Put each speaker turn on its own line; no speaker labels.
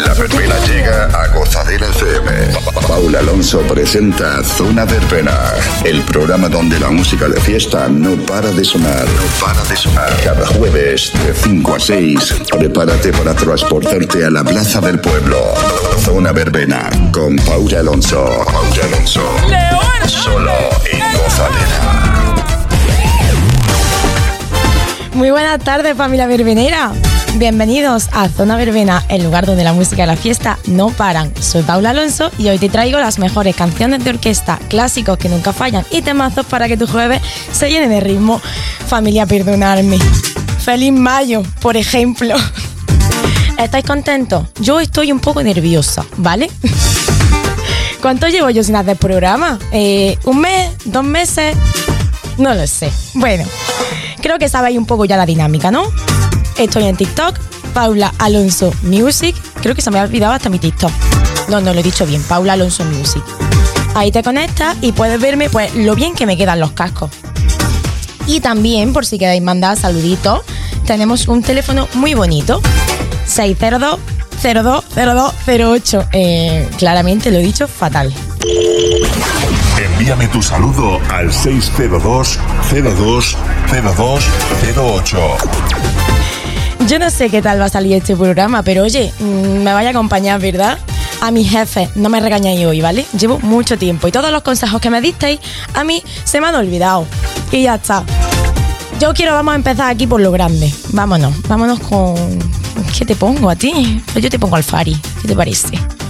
La verbena llega a Gozadera FM. Paula Alonso presenta Zona Verbena, el programa donde la música de fiesta no para de sonar. Cada jueves de 5 a 6, prepárate para transportarte a la plaza del pueblo. Zona Verbena con Paula Alonso.
¡León!
Solo en Gozadera.
Muy buenas tardes, familia verbenera. Bienvenidos a Zona Verbena, el lugar donde la música y la fiesta no paran. Soy Paula Alonso y hoy te traigo las mejores canciones de orquesta, clásicos que nunca fallan y temazos para que tu jueves se llene de ritmo. Familia, perdonadme. ¡Feliz mayo, por ejemplo! ¿Estáis contentos? Yo estoy un poco nerviosa, ¿vale? ¿Cuánto llevo yo sin hacer programa? ¿Un mes? ¿2 meses? No lo sé. Bueno, creo que sabéis un poco ya la dinámica, ¿no? Estoy en TikTok, Paula Alonso Music. Creo que se me ha olvidado hasta mi TikTok. No lo he dicho bien, Paula Alonso Music. Ahí te conectas y puedes verme pues lo bien que me quedan los cascos. Y también, por si queréis mandar saluditos, tenemos un teléfono muy bonito. 602-020208. Claramente lo he dicho fatal.
Envíame tu saludo al 602-020208.
Yo no sé qué tal va a salir este programa, pero oye, me vaya a acompañar, ¿verdad? A mi jefe, no me regañéis hoy, ¿vale? Llevo mucho tiempo y todos los consejos que me disteis a mí se me han olvidado. Y ya está. Vamos a empezar aquí por lo grande. Vámonos con... ¿Qué te pongo a ti? Pues yo te pongo al Fari. ¿Qué te parece?